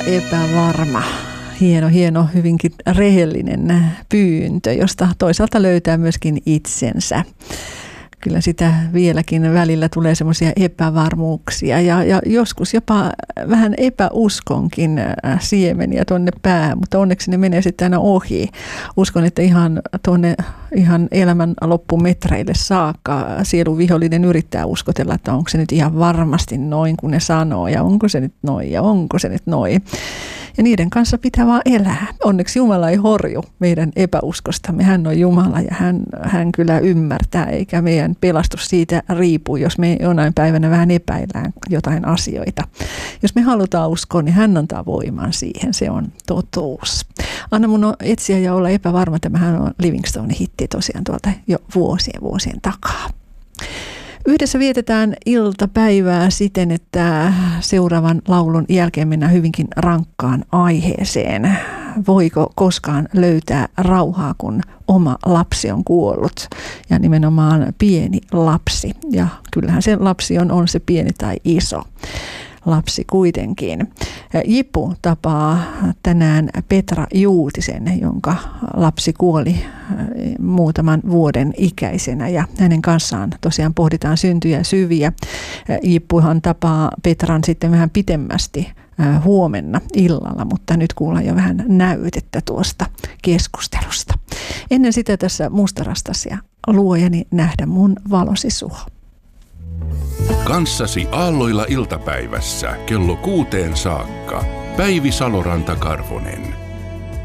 epävarma. Hieno, hyvinkin rehellinen pyyntö, josta toisaalta löytää myöskin itsensä. Kyllä sitä vieläkin välillä tulee semmoisia epävarmuuksia ja joskus jopa vähän epäuskonkin siemeniä tuonne päähän, mutta onneksi ne menee sitten aina ohi. Uskon, että ihan elämän loppumetreille saakka sielun vihollinen yrittää uskotella, että onko se nyt ihan varmasti noin, kun ne sanoo, ja onko se nyt noin, ja onko se nyt noin. Ja niiden kanssa pitää vaan elää. Onneksi Jumala ei horju meidän epäuskostamme. Hän on Jumala ja hän kyllä ymmärtää, eikä meidän pelastus siitä riipu, jos me jonain päivänä vähän epäillään jotain asioita. Jos me halutaan uskoa, niin hän antaa voiman siihen. Se on totuus. Anna mun etsiä ja olla epävarma. Tämähän on Livingstonen hitti tosiaan tuolta jo vuosien takaa. Yhdessä vietetään iltapäivää siten, että seuraavan laulun jälkeen mennään hyvinkin rankkaan aiheeseen. Voiko koskaan löytää rauhaa, kun oma lapsi on kuollut? Ja nimenomaan pieni lapsi. Ja kyllähän se lapsi on se pieni tai iso lapsi kuitenkin. Jipu tapaa tänään Petra Juutisen, jonka lapsi kuoli muutaman vuoden ikäisenä, ja hänen kanssaan tosiaan pohditaan syntyjä ja syviä. Jippuhan tapaa Petran sitten vähän pitemmästi huomenna illalla, mutta nyt kuullaan jo vähän näytettä tuosta keskustelusta. Ennen sitä tässä mustarastas ja luojani nähdä mun valosi suo. Kanssasi aalloilla iltapäivässä kello 6 saakka. Päivi Saloranta-Karvonen.